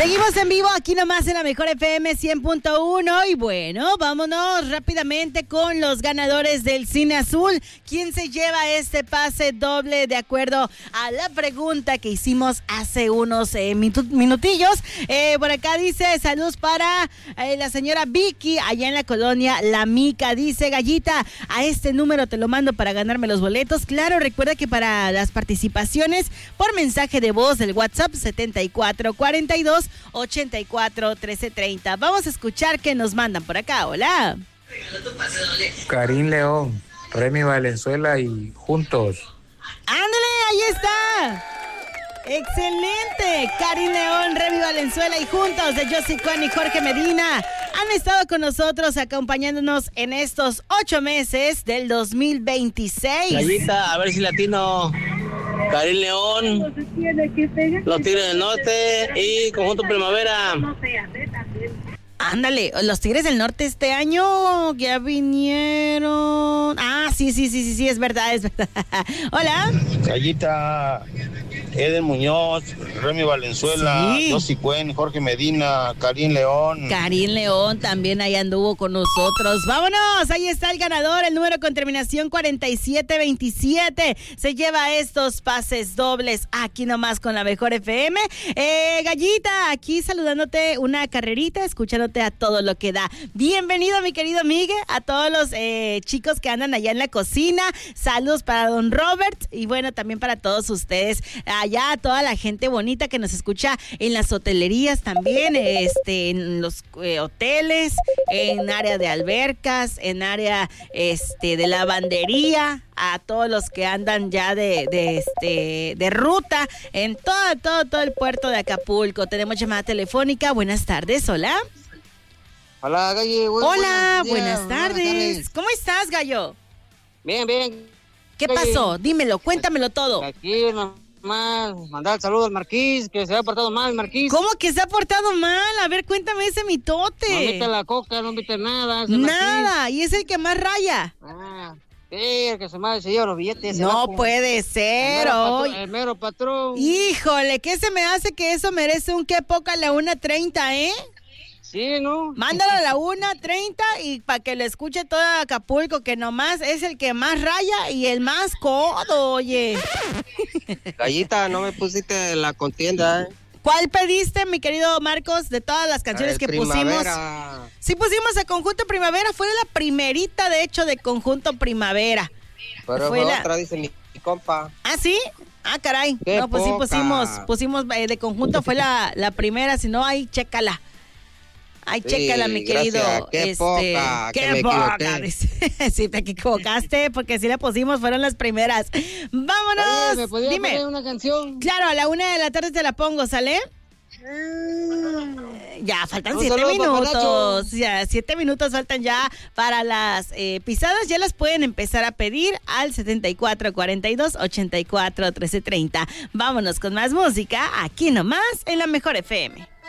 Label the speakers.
Speaker 1: Seguimos en vivo aquí nomás en la Mejor FM 100.1 y bueno, vámonos rápidamente con los ganadores del Cine Azul. ¿Quién se lleva este pase doble de acuerdo a la pregunta que hicimos hace unos minutillos? Por acá dice, saludos para la señora Vicky allá en la colonia La Mica. Dice, Gallita, a este número te lo mando para ganarme los boletos. Claro, recuerda que para las participaciones por mensaje de voz del WhatsApp 7442-841330. Vamos a escuchar qué nos mandan por acá. Hola.
Speaker 2: Karim León, Remy Valenzuela y juntos.
Speaker 1: Ándale, ahí está. Excelente. Karim León, Remy Valenzuela y juntos de Josie Juan y Jorge Medina han estado con nosotros acompañándonos en estos 8 meses del 2026.
Speaker 3: Gallita, a ver si latino. Karim León, Los Tigres del Norte y Conjunto Primavera.
Speaker 1: Ándale, los Tigres del Norte este año ya vinieron. Ah, sí, es verdad. Hola.
Speaker 4: Gallita, Eden Muñoz, Remy Valenzuela,
Speaker 1: Sí.
Speaker 4: Josie Cuen, Jorge Medina, Karim León.
Speaker 1: Karim León también ahí anduvo con nosotros. ¡Vámonos! Ahí está el ganador, el número con terminación 4727. Se lleva estos pases dobles aquí nomás con la Mejor FM. Gallita, aquí saludándote una carrerita, escuchándote a todo lo que da. Bienvenido, mi querido Miguel, a todos los chicos que andan allá en la cocina. Saludos para don Robert y bueno, también para todos ustedes. Allá toda la gente bonita que nos escucha en las hotelerías también, en los hoteles, en área de albercas, en área de lavandería, a todos los que andan ya de ruta en todo el puerto de Acapulco. Tenemos llamada telefónica. Buenas tardes, hola.
Speaker 3: Hola, Gallo.
Speaker 1: Hola, buenas tardes. ¿Cómo estás, Gallo?
Speaker 3: Bien.
Speaker 1: ¿Qué pasó? Dímelo, cuéntamelo todo.
Speaker 3: Aquí nomás mandar saludos al Marquís, que se ha portado mal, Marquís.
Speaker 1: ¿Cómo que se ha portado mal? A ver, cuéntame ese mitote.
Speaker 3: No invita la coca, no invita nada.
Speaker 1: Nada, y es el que más raya.
Speaker 3: Sí, el que se lleva los billetes.
Speaker 1: No puede ser,
Speaker 3: El mero patrón.
Speaker 1: Híjole, ¿qué se me hace que eso merece un qué poca la 1:30,
Speaker 3: Sí, ¿no?
Speaker 1: Mándalo a la 1:30 y para que lo escuche todo Acapulco, que nomás es el que más raya y el más codo, oye.
Speaker 3: Gallita, no me pusiste la contienda,
Speaker 1: ¿Cuál pediste, mi querido Marcos, de todas las canciones que pusimos? Sí pusimos a Conjunto Primavera, fue la primerita, de hecho, de Conjunto Primavera.
Speaker 3: Pero fue otra, dice mi compa.
Speaker 1: ¿Ah, sí? Ah, caray.
Speaker 3: Qué
Speaker 1: No, pues
Speaker 3: poca.
Speaker 1: sí pusimos de Conjunto, fue la primera, si no, ahí chécala. Ay,
Speaker 3: Sí,
Speaker 1: chécala, mi querido.
Speaker 3: gracias. Qué poca, que
Speaker 1: qué
Speaker 3: me
Speaker 1: poca.
Speaker 3: equivoqué.
Speaker 1: Sí, te equivocaste, porque sí la pusimos, fueron las primeras. ¡Vámonos!
Speaker 3: Oye, ¿me podías
Speaker 1: Dime.
Speaker 3: poner una canción?
Speaker 1: Claro, a la 1:00 p.m. te la pongo, ¿sale? Ya, faltan 7 minutos. Ya, 7 minutos faltan ya para las pisadas. Ya las pueden empezar a pedir al 7442-841330. Vámonos con más música aquí nomás en la Mejor FM.